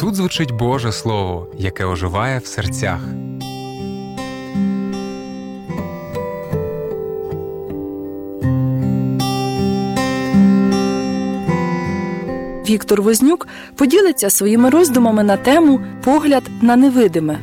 Тут звучить Боже Слово, яке оживає в серцях. Віктор Вознюк поділиться своїми роздумами на тему «Погляд на невидиме».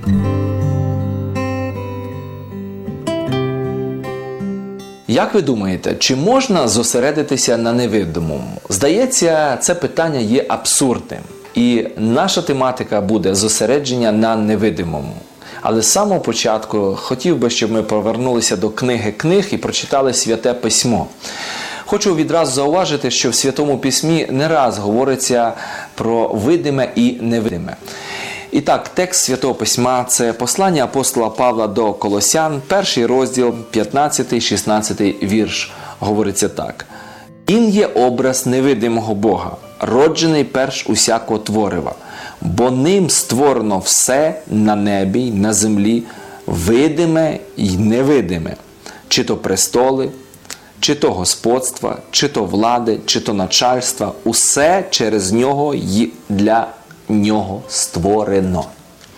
Як ви думаєте, чи можна зосередитися на невидимому? Здається, це питання є абсурдним. І наша тематика буде зосередження на невидимому. Але з самого початку хотів би, щоб ми повернулися до книги книг і прочитали Святе Письмо. Хочу відразу зауважити, що в Святому Письмі не раз говориться про видиме і невидиме. І так, текст Святого Письма – це послання апостола Павла до Колосян, 1 розділ, 15-16 вірш. Говориться так. «Він є образ невидимого Бога, роджений перш усякого творива, бо ним створено все на небі й на землі, видиме й невидиме, чи то престоли, чи то господства, чи то влади, чи то начальства, усе через нього й для нього створено».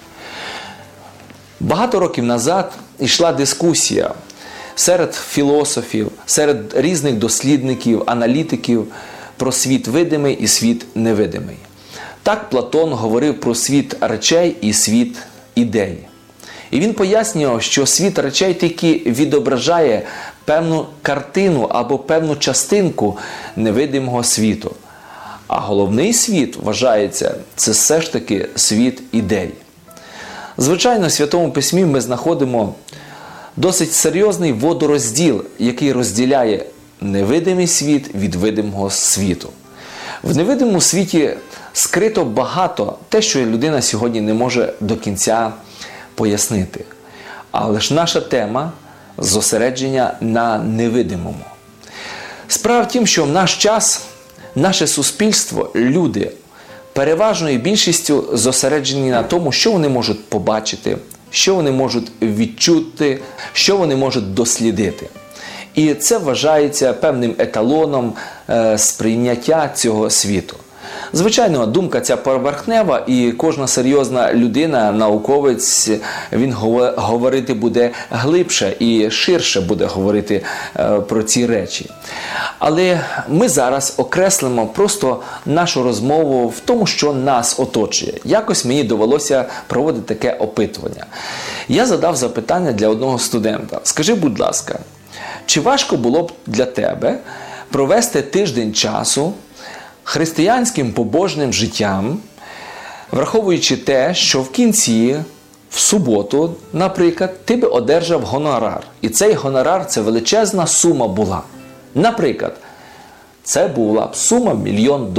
Багато років назад йшла дискусія серед філософів, серед різних дослідників, аналітиків про світ видимий і світ невидимий. Так Платон говорив про світ речей і світ ідей. І він пояснював, що світ речей тільки відображає певну картину або певну частинку невидимого світу. А головний світ, вважається, це все ж таки світ ідей. Звичайно, в Святому Письмі ми знаходимо досить серйозний водорозділ, який розділяє невидимий світ від видимого світу. В невидимому світі скрито багато те, що людина сьогодні не може до кінця пояснити. Але ж наша тема – зосередження на невидимому. Справа в тім, що в наш час наше суспільство, люди, переважною більшістю зосереджені на тому, що вони можуть побачити, що вони можуть відчути, що вони можуть дослідити. І це вважається певним еталоном сприйняття цього світу. Звичайно, думка ця поверхнева, і кожна серйозна людина, науковець, він говорити буде глибше і ширше буде говорити про ці речі. Але ми зараз окреслимо просто нашу розмову в тому, що нас оточує. Якось мені довелося проводити таке опитування. Я задав запитання для одного студента. Скажи, будь ласка, чи важко було б для тебе провести тиждень часу християнським побожним життям, враховуючи те, що в кінці, в суботу, наприклад, ти би одержав гонорар. І цей гонорар – це величезна сума була. Наприклад, це була б сума $1 мільйон.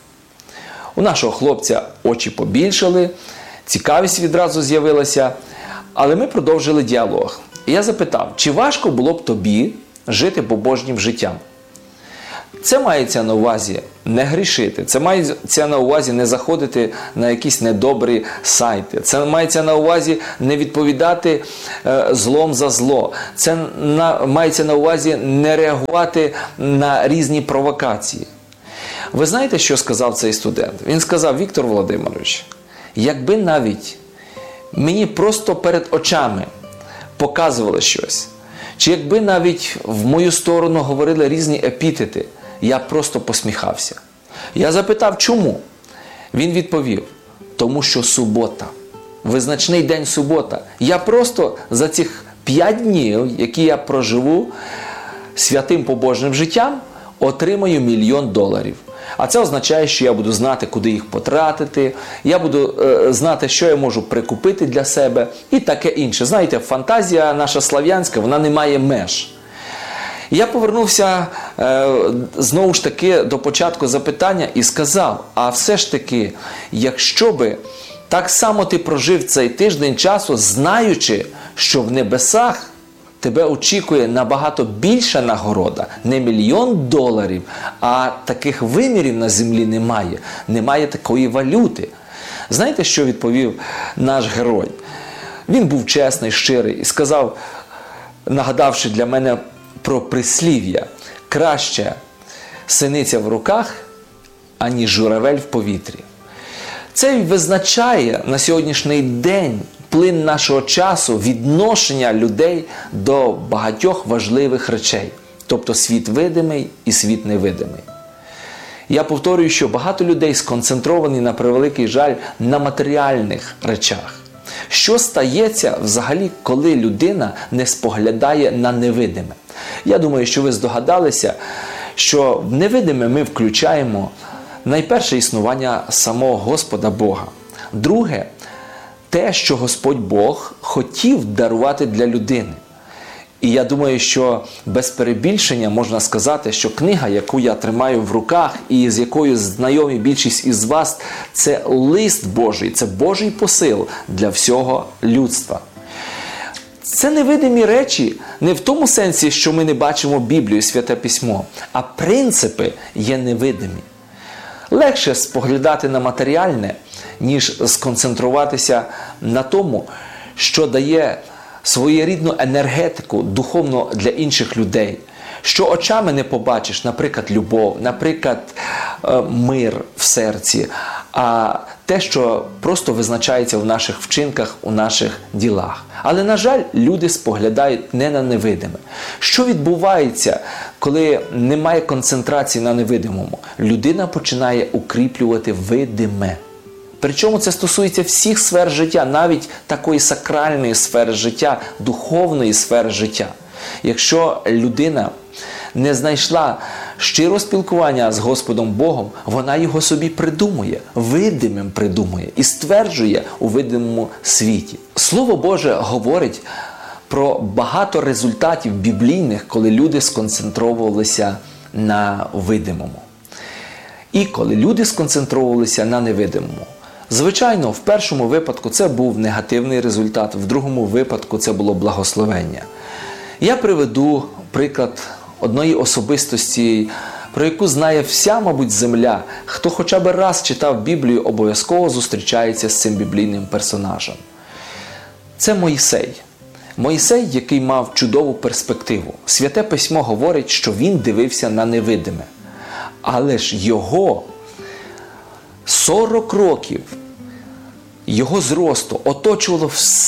У нашого хлопця очі побільшали, цікавість відразу з'явилася, але ми продовжили діалог. І я запитав, чи важко було б тобі жити побожнім життям? Це мається на увазі не грішити, це мається на увазі не заходити на якісь недобрі сайти, це мається на увазі не відповідати злом за зло, це мається на увазі не реагувати на різні провокації. Ви знаєте, що сказав цей студент? Він сказав: Віктор Володимирович, якби навіть мені просто перед очами показували щось, чи якби навіть в мою сторону говорили різні епітети, я просто посміхався. Я запитав, чому? Він відповів: тому що субота, визначний день субота. Я просто за цих 5 днів, які я проживу святим побожним життям, отримаю $1 мільйон. А це означає, що я буду знати, куди їх потратити, я буду знати, що я можу прикупити для себе і таке інше. Знаєте, фантазія наша слав'янська, вона не має меж. Я повернувся знову ж таки до початку запитання і сказав: а все ж таки, якщо би так само ти прожив цей тиждень часу, знаючи, що в небесах тебе очікує набагато більша нагорода, не $1 мільйон, а таких вимірів на землі немає, немає такої валюти. Знаєте, що відповів наш герой? Він був чесний, щирий і сказав, нагадавши для мене про прислів'я: краще синиця в руках, аніж журавель в повітрі. Це й визначає на сьогоднішній день плин нашого часу, відношення людей до багатьох важливих речей, тобто світ видимий і світ невидимий. Я повторюю, що багато людей сконцентровані, на превеликий жаль, на матеріальних речах. Що стається взагалі, коли людина не споглядає на невидиме? Я думаю, що ви здогадалися, що в невидиме ми включаємо найперше існування самого Господа Бога. Друге – те, що Господь Бог хотів дарувати для людини. І я думаю, що без перебільшення можна сказати, що книга, яку я тримаю в руках і з якою знайомі більшість із вас, це лист Божий, це Божий посил для всього людства. Це невидимі речі не в тому сенсі, що ми не бачимо Біблію, Святе Письмо, а принципи є невидимі. Легше споглядати на матеріальне, ніж сконцентруватися на тому, що дає своєрідну енергетику духовно для інших людей. Що очами не побачиш, наприклад, любов, наприклад, мир в серці, а те, що просто визначається в наших вчинках, у наших ділах. Але, на жаль, люди споглядають не на невидиме. Що відбувається, коли немає концентрації на невидимому? Людина починає укріплювати видиме. Причому це стосується всіх сфер життя, навіть такої сакральної сфери життя, духовної сфери життя. Якщо людина не знайшла щирого спілкування з Господом Богом, вона його собі придумує, видимим придумує і стверджує у видимому світі. Слово Боже говорить про багато результатів біблійних, коли люди сконцентровувалися на видимому. І коли люди сконцентровувалися на невидимому. Звичайно, в першому випадку це був негативний результат, в другому випадку це було благословення. Я приведу приклад одної особистості, про яку знає вся, мабуть, земля. Хто хоча б раз читав Біблію, обов'язково зустрічається з цим біблійним персонажем. Це Мойсей. Мойсей, який мав чудову перспективу. Святе Письмо говорить, що він дивився на невидиме. Але ж його 40 років, його зросту оточувало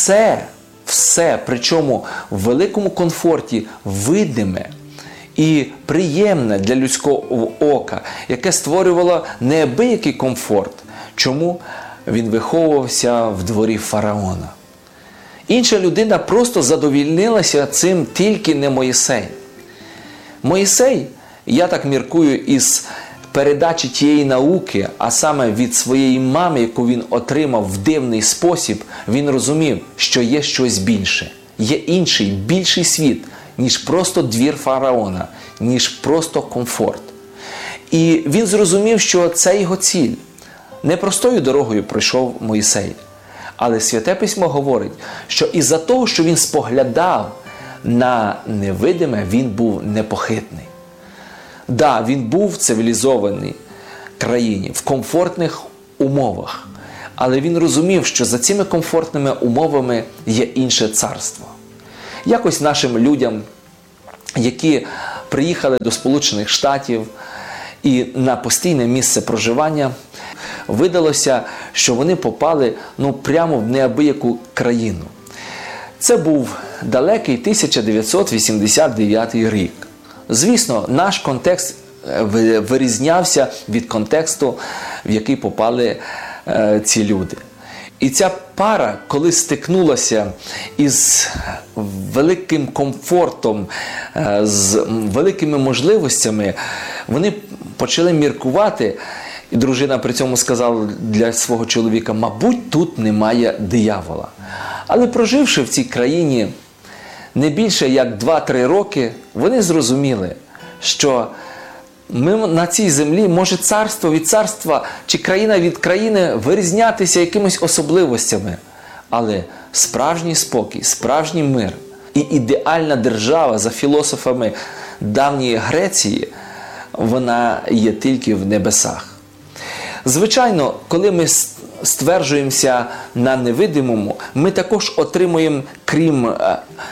все, причому в великому комфорті, видиме і приємне для людського ока, яке створювало неабиякий комфорт. Чому? Він виховувався в дворі фараона. Інша людина просто задовільнилася цим, тільки не Мойсей. Мойсей, я так міркую, із передачі тієї науки, а саме від своєї мами, яку він отримав в дивний спосіб, він розумів, що є щось більше. Є інший, більший світ, ніж просто двір фараона, ніж просто комфорт. І він зрозумів, що це його ціль. Непростою дорогою пройшов Мойсей. Але Святе Письмо говорить, що із-за того, що він споглядав на невидиме, він був непохитний. Да, він був в цивілізованій країні, в комфортних умовах. Але він розумів, що за цими комфортними умовами є інше царство. Якось нашим людям, які приїхали до Сполучених Штатів і на постійне місце проживання, видалося, що вони попали прямо в неабияку країну. Це був далекий 1989 рік. Звісно, наш контекст вирізнявся від контексту, в який попали ці люди. І ця пара, коли стикнулася із великим комфортом, з великими можливостями, вони почали міркувати, і дружина при цьому сказала для свого чоловіка, мабуть, тут немає диявола. Але проживши в цій країні не більше як 2-3 роки, вони зрозуміли, що ми на цій землі може царство від царства чи країна від країни вирізнятися якимись особливостями. Але справжній спокій, справжній мир і ідеальна держава за філософами давньої Греції, вона є тільки в небесах. Звичайно, коли ми стверджуємося на невидимому, ми також отримуємо, крім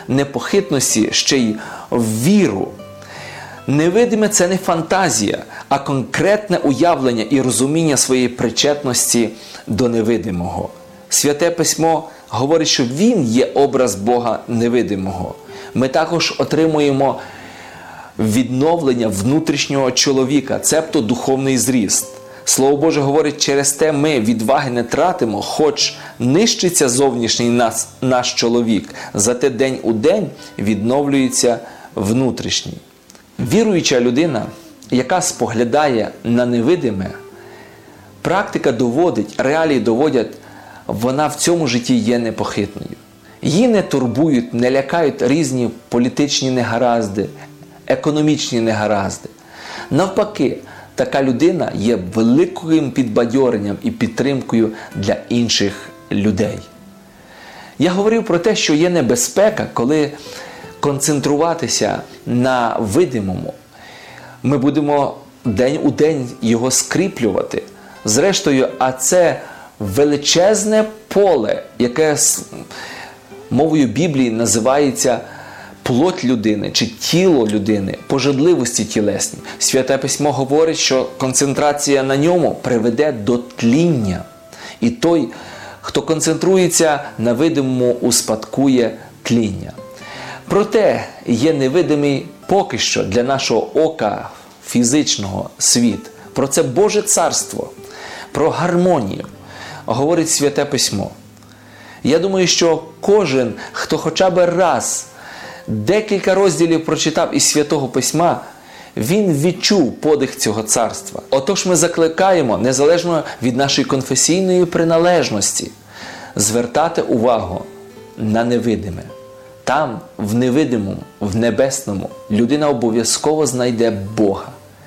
непохитності, ще й віру. Невидиме – це не фантазія, а конкретне уявлення і розуміння своєї причетності до невидимого. Святе Письмо говорить, що Він є образ Бога невидимого. Ми також отримуємо відновлення внутрішнього чоловіка, цебто духовний зріст. Слово Боже говорить, через те ми відваги не тратимо, хоч нищиться зовнішній наш чоловік, зате день у день відновлюється внутрішній. Віруюча людина, яка споглядає на невидиме, практика доводить, реалії доводять, вона в цьому житті є непохитною. Її не турбують, не лякають різні політичні негаразди, економічні негаразди. Навпаки, така людина є великим підбадьоренням і підтримкою для інших людей. Я говорив про те, що є небезпека, коли концентруватися на видимому. Ми будемо день у день його скріплювати. Зрештою, а це величезне поле, яке мовою Біблії називається плоть людини чи тіло людини, пожадливості тілесні. Святе Письмо говорить, що концентрація на ньому приведе до тління. І той, хто концентрується на видимому, успадкує тління. Проте є невидимий поки що для нашого ока фізичного світ. Про це Боже Царство, про гармонію говорить Святе Письмо. Я думаю, що кожен, хто хоча б раз декілька розділів прочитав із Святого Письма, він відчув подих цього царства. Отож ми закликаємо, незалежно від нашої конфесійної приналежності, звертати увагу на невидиме. Там, в невидимому, в небесному, людина обов'язково знайде Бога.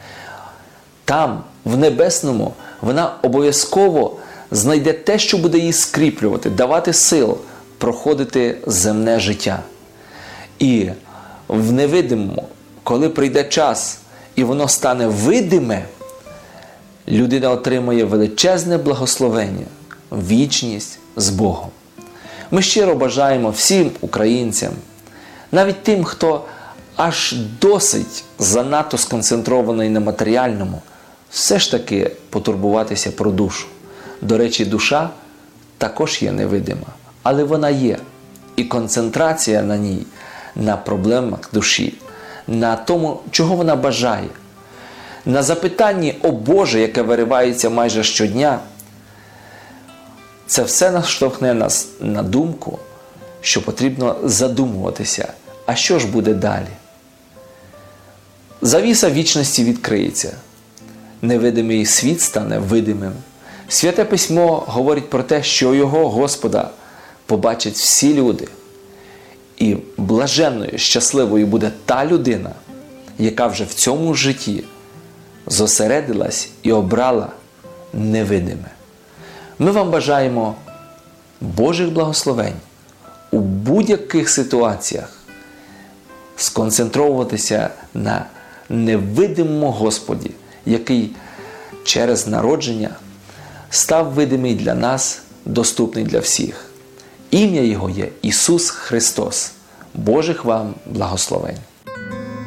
Там, в небесному, вона обов'язково знайде те, що буде її скріплювати, давати сил проходити земне життя. І в невидимому, коли прийде час і воно стане видиме, людина отримає величезне благословення, вічність з Богом. Ми щиро бажаємо всім українцям, навіть тим, хто аж досить занадто сконцентрований на матеріальному, все ж таки потурбуватися про душу. До речі, душа також є невидима, але вона є. І концентрація на ній, на проблемах душі, на тому, чого вона бажає, на запитанні «О Боже», яке виривається майже щодня, це все наштовхне нас на думку, що потрібно задумуватися, а що ж буде далі? Завіса вічності відкриється, невидимий світ стане видимим. Святе Письмо говорить про те, що його Господа побачать всі люди. І блаженною, щасливою буде та людина, яка вже в цьому житті зосередилась і обрала невидиме. Ми вам бажаємо Божих благословень у будь-яких ситуаціях сконцентровуватися на невидимому Господі, який через народження став видимий для нас, доступний для всіх. Ім'я Його є Ісус Христос. Божих вам благословень!